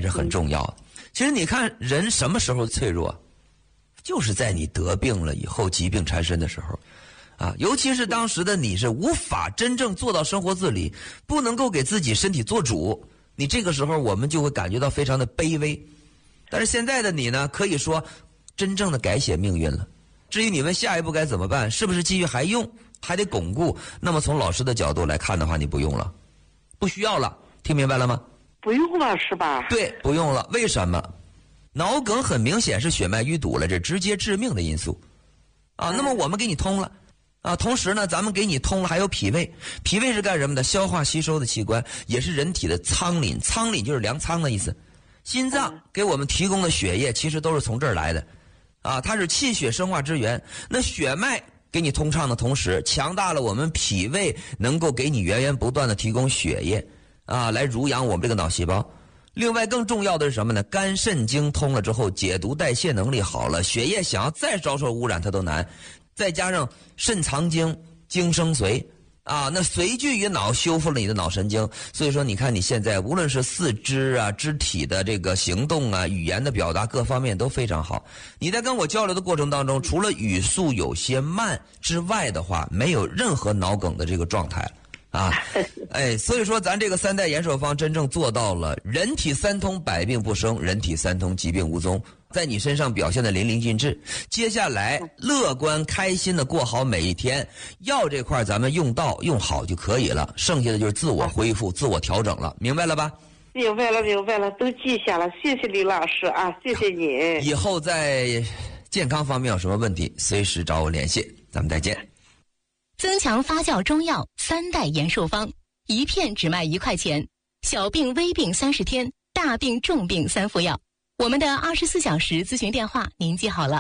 是很重要的。其实你看人什么时候脆弱，就是在你得病了以后，疾病缠身的时候啊，尤其是当时的你是无法真正做到生活自理，不能够给自己身体做主，你这个时候我们就会感觉到非常的卑微。但是现在的你呢，可以说真正的改写命运了。至于你们下一步该怎么办，是不是继续还用，还得巩固，那么从老师的角度来看的话，你不用了，不需要了，听明白了吗？ 不用了是吧？ 对，不用了。为什么？脑梗很明显是血脉淤堵了，这直接致命的因素啊。那么我们给你通了啊，同时呢咱们给你通了还有脾胃。脾胃是干什么的？消化吸收的器官，也是人体的仓廪，仓廪就是粮仓的意思。心脏给我们提供的血液其实都是从这儿来的啊，它是气血生化之源。那血脉给你通畅的同时，强大了我们脾胃，能够给你源源不断的提供血液啊，来濡养我们这个脑细胞。另外更重要的是什么呢？肝肾经通了之后，解毒代谢能力好了，血液想要再遭受污染它都难。再加上肾藏精，精生髓啊，那髓聚于脑，修复了你的脑神经。所以说你看你现在无论是四肢啊、肢体的这个行动啊、语言的表达各方面都非常好。你在跟我交流的过程当中，除了语速有些慢之外的话，没有任何脑梗的这个状态啊。哎，所以说咱这个3代延寿方真正做到了人体三通，百病不生，人体三通，疾病无踪，在你身上表现的淋漓尽致。接下来乐观开心的过好每一天，药这块咱们用到用好就可以了，剩下的就是自我恢复、自我调整了，明白了吧？ 明白了，明白了，都记下了，谢谢李老师啊，谢谢你。 以后在健康方面有什么问题，随时找我联系，咱们再见。 增强发酵中药3代延寿方，一片只卖1块钱，小病微病30天，大病重病3副药。我们的24小时咨询电话您记好了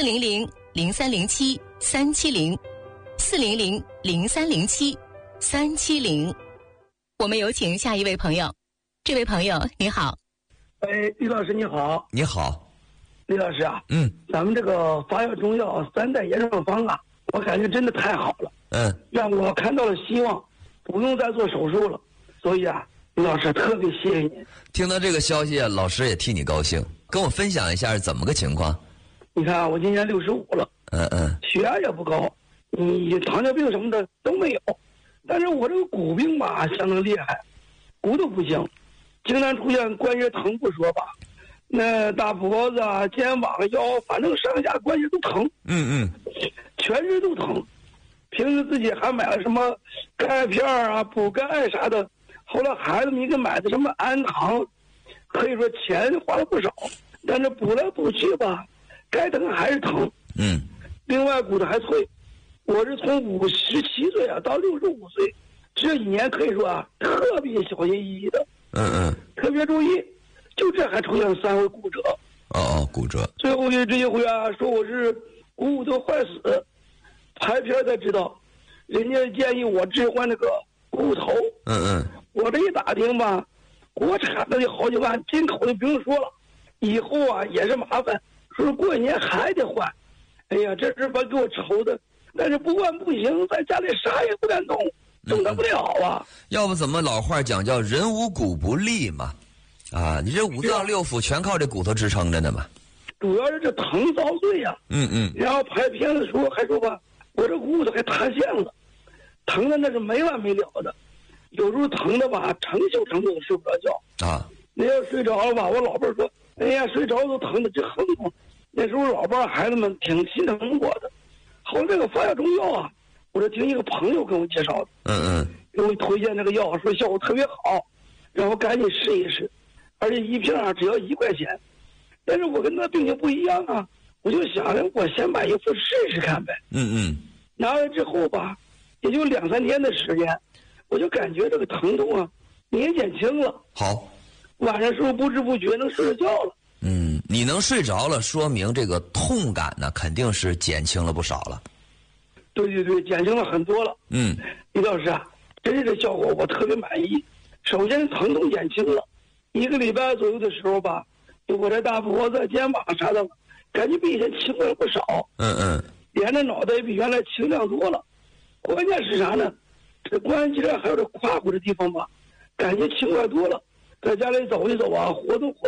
，400-0307-370，400-0307-370。我们有请下一位朋友。这位朋友你好。 李老师你好。 你好。 李老师啊， 咱们这个发酵中药3代延寿方啊，我感觉真的太好了，让我看到了希望，不用再做手术了，所以啊，李老师特别谢谢你。 听到这个消息，老师也替你高兴，跟我分享一下是怎么个情况？ 你看啊，我今年65了，血压也不高，糖尿病什么的都没有，但是我这个骨病吧相当厉害，骨头不行，经常出现关节疼不说吧，那大脖子啊、肩膀、腰，反正上下关节都疼，全身都疼。平时自己还买了什么钙片啊、补钙啥的，后来孩子们给买的什么安糖，可以说钱花了不少，但是补来补去吧，该疼还是疼。另外骨头还脆，我是从57岁啊到65岁，这1年可以说啊特别小心翼翼的，特别注意，就这还出现了3回骨折。 骨折。 最后这一回啊，说我是骨头坏死，拍片才知道，人家建议我置换那个骨头。我这一打听吧，国产的得好几万，进口的不用说了，以后啊也是麻烦，说过1年还得换。哎呀，这是把给我愁的，但是不换不行，在家里啥也不敢动，动弹不了啊。 要不怎么老话讲叫人无骨不立嘛？啊，你这5脏6腑全靠这骨头支撑着呢嘛。 主要是这疼遭罪呀。然后拍片的时候还说吧，我这骨头还塌陷了，疼的那是没完没了的，有时候疼的吧，成宿都睡不着觉啊。那要睡着了吧，我老伴儿说，哎呀，睡着都疼的直哼哼。那时候老伴儿孩子们挺心疼我的。后来这个发酵中药啊，我是听一个朋友跟我介绍的，给我推荐这个药，说效果特别好，让我赶紧试一试，而且一瓶啊只要1块钱。但是我跟他病情不一样啊，我就想着我先买一副试试看呗。拿来之后吧，也就2、3天的时间，我就感觉这个疼痛啊也减轻了。 好， 晚上时候不知不觉能睡着觉了。 你能睡着了，说明这个痛感呢肯定是减轻了不少了。 对，减轻了很多了。李老师啊，真是这效果我特别满意。首先疼痛减轻了，1个礼拜左右的时候吧，我这大脖子、肩膀啥的，感觉比以前轻了不少。连着脑袋比原来轻量多了。关键是啥呢？这关节还有这胯骨的地方吧，感觉轻快多了。在家里走一走啊，活动活动。